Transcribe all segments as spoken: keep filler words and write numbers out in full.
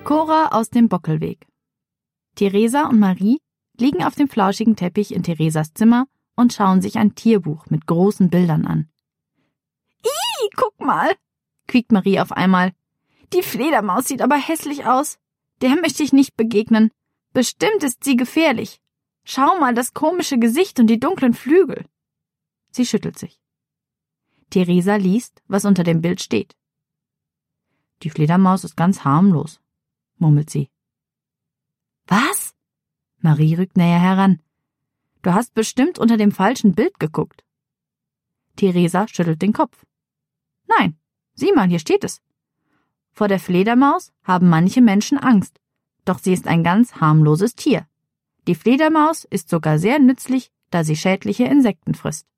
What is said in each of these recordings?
Cora aus dem Bockelweg. Theresa und Marie liegen auf dem flauschigen Teppich in Theresas Zimmer und schauen sich ein Tierbuch mit großen Bildern an. »Ih, guck mal«, quiekt Marie auf einmal. »Die Fledermaus sieht aber hässlich aus. Der möchte ich nicht begegnen. Bestimmt ist sie gefährlich. Schau mal das komische Gesicht und die dunklen Flügel.« Sie schüttelt sich. Theresa liest, was unter dem Bild steht. »Die Fledermaus ist ganz harmlos«, murmelt sie. »Was?« Marie rückt näher heran. »Du hast bestimmt unter dem falschen Bild geguckt.« Theresa schüttelt den Kopf. »Nein, sieh mal, hier steht es. Vor der Fledermaus haben manche Menschen Angst, doch sie ist ein ganz harmloses Tier. Die Fledermaus ist sogar sehr nützlich, da sie schädliche Insekten frisst.«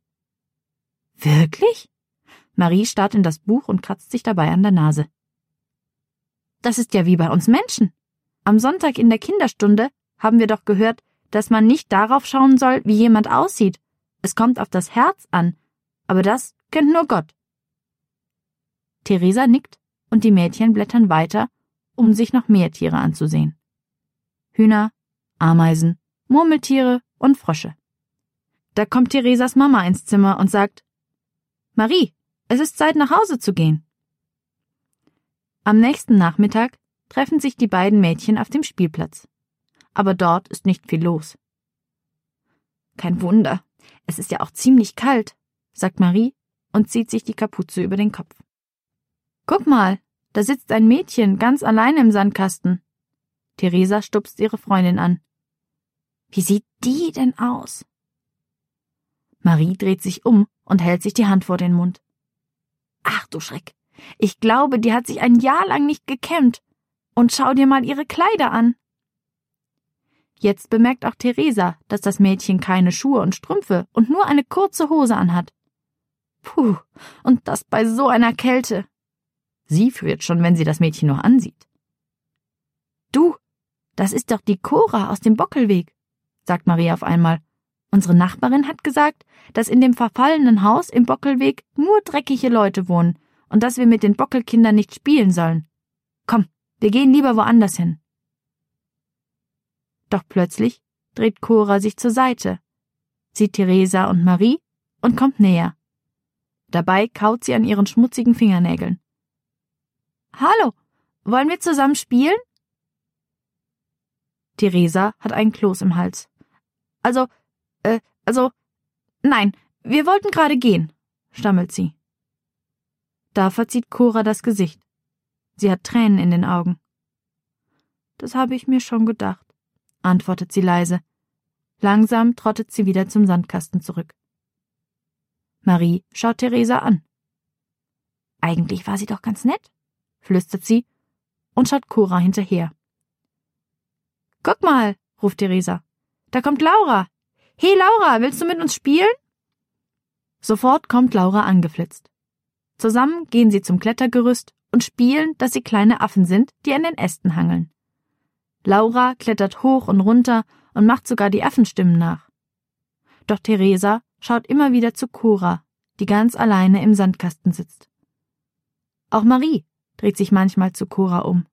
»Wirklich?« Marie starrt in das Buch und kratzt sich dabei an der Nase. »Das ist ja wie bei uns Menschen. Am Sonntag in der Kinderstunde haben wir doch gehört, dass man nicht darauf schauen soll, wie jemand aussieht. Es kommt auf das Herz an, aber das kennt nur Gott.« Theresa nickt und die Mädchen blättern weiter, um sich noch mehr Tiere anzusehen. Hühner, Ameisen, Murmeltiere und Frösche. Da kommt Theresas Mama ins Zimmer und sagt: »Marie, es ist Zeit, nach Hause zu gehen.« Am nächsten Nachmittag treffen sich die beiden Mädchen auf dem Spielplatz. Aber dort ist nicht viel los. »Kein Wunder, es ist ja auch ziemlich kalt«, sagt Marie und zieht sich die Kapuze über den Kopf. »Guck mal, da sitzt ein Mädchen ganz allein im Sandkasten.« Theresa stupst ihre Freundin an. »Wie sieht die denn aus?« Marie dreht sich um und hält sich die Hand vor den Mund. »Ach du Schreck, ich glaube, die hat sich ein Jahr lang nicht gekämmt. Und schau dir mal ihre Kleider an.« Jetzt bemerkt auch Theresa, dass das Mädchen keine Schuhe und Strümpfe und nur eine kurze Hose anhat. Puh, und das bei so einer Kälte. Sie friert schon, wenn sie das Mädchen nur ansieht. »Du, das ist doch die Cora aus dem Bockelweg«, sagt Marie auf einmal. »Unsere Nachbarin hat gesagt, dass in dem verfallenen Haus im Bockelweg nur dreckige Leute wohnen und dass wir mit den Bockelkindern nicht spielen sollen. Komm, wir gehen lieber woanders hin.« Doch plötzlich dreht Cora sich zur Seite, sieht Theresa und Marie und kommt näher. Dabei kaut sie an ihren schmutzigen Fingernägeln. »Hallo, wollen wir zusammen spielen?« Theresa hat einen Kloß im Hals. Also, äh, also, nein, wir wollten gerade gehen«, stammelt sie. Da verzieht Cora das Gesicht. Sie hat Tränen in den Augen. »Das habe ich mir schon gedacht«, antwortet sie leise. Langsam trottet sie wieder zum Sandkasten zurück. Marie schaut Theresa an. »Eigentlich war sie doch ganz nett«, flüstert sie und schaut Cora hinterher. »Guck mal«, ruft Theresa, »da kommt Laura. Hey Laura, willst du mit uns spielen?« Sofort kommt Laura angeflitzt. Zusammen gehen sie zum Klettergerüst und spielen, dass sie kleine Affen sind, die an den Ästen hangeln. Laura klettert hoch und runter und macht sogar die Affenstimmen nach. Doch Theresa schaut immer wieder zu Cora, die ganz alleine im Sandkasten sitzt. Auch Marie dreht sich manchmal zu Cora um.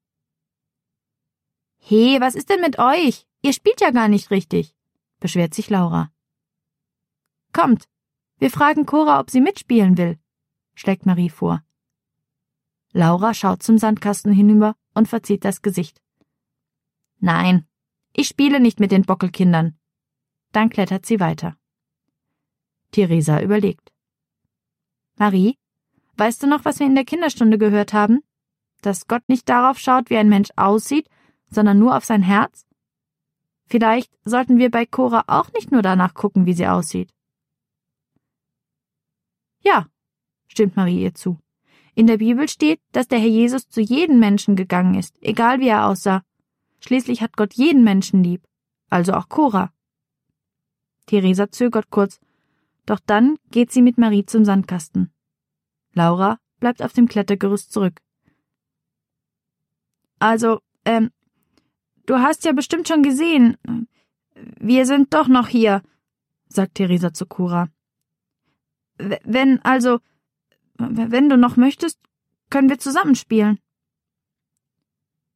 »Hey, was ist denn mit euch? Ihr spielt ja gar nicht richtig«, beschwert sich Laura. »Kommt, wir fragen Cora, ob sie mitspielen will«, schlägt Marie vor. Laura schaut zum Sandkasten hinüber und verzieht das Gesicht. »Nein, ich spiele nicht mit den Bockelkindern.« Dann klettert sie weiter. Theresa überlegt. »Marie, weißt du noch, was wir in der Kinderstunde gehört haben? Dass Gott nicht darauf schaut, wie ein Mensch aussieht, sondern nur auf sein Herz? Vielleicht sollten wir bei Cora auch nicht nur danach gucken, wie sie aussieht.« »Ja«, stimmt Marie ihr zu. »In der Bibel steht, dass der Herr Jesus zu jedem Menschen gegangen ist, egal wie er aussah. Schließlich hat Gott jeden Menschen lieb, also auch Cora.« Theresa zögert kurz, doch dann geht sie mit Marie zum Sandkasten. Laura bleibt auf dem Klettergerüst zurück. »Also, ähm, du hast ja bestimmt schon gesehen, wir sind doch noch hier«, sagt Theresa zu Cora. »Wenn, also, wenn du noch möchtest, können wir zusammenspielen.«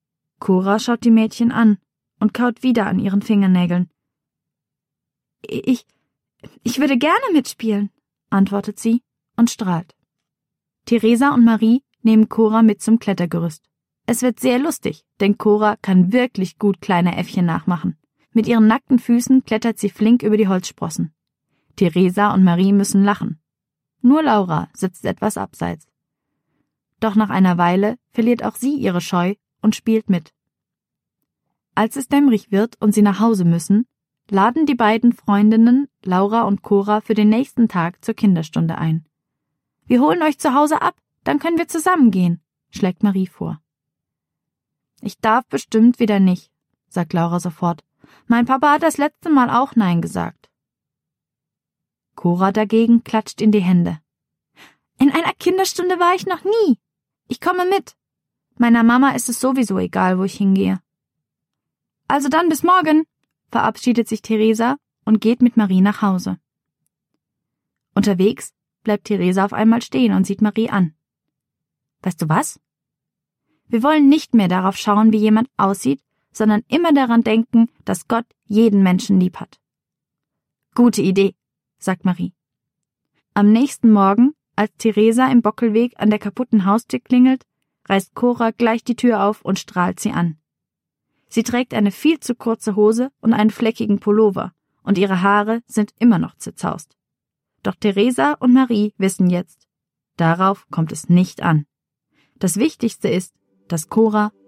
Cora schaut die Mädchen an und kaut wieder an ihren Fingernägeln. Ich, ich würde gerne mitspielen, antwortet sie und strahlt. Theresa und Marie nehmen Cora mit zum Klettergerüst. Es wird sehr lustig, denn Cora kann wirklich gut kleine Äffchen nachmachen. Mit ihren nackten Füßen klettert sie flink über die Holzsprossen. Theresa und Marie müssen lachen. Nur Laura sitzt etwas abseits. Doch nach einer Weile verliert auch sie ihre Scheu und spielt mit. Als es dämmerig wird und sie nach Hause müssen, laden die beiden Freundinnen Laura und Cora für den nächsten Tag zur Kinderstunde ein. Wir holen euch zu Hause ab, dann können wir zusammen gehen, schlägt Marie vor. Ich darf bestimmt wieder nicht, sagt Laura sofort. Mein Papa hat das letzte Mal auch Nein gesagt. Cora dagegen klatscht in die Hände. In einer Kinderstunde war ich noch nie. Ich komme mit. Meiner Mama ist es sowieso egal, wo ich hingehe. Also dann bis morgen, verabschiedet sich Theresa und geht mit Marie nach Hause. Unterwegs bleibt Theresa auf einmal stehen und sieht Marie an. Weißt du was? Wir wollen nicht mehr darauf schauen, wie jemand aussieht, sondern immer daran denken, dass Gott jeden Menschen lieb hat. Gute Idee, sagt Marie. Am nächsten Morgen, als Theresa im Bockelweg an der kaputten Haustür klingelt, reißt Cora gleich die Tür auf und strahlt sie an. Sie trägt eine viel zu kurze Hose und einen fleckigen Pullover, und ihre Haare sind immer noch zerzaust. Doch Theresa und Marie wissen jetzt, darauf kommt es nicht an. Das Wichtigste ist, dass Cora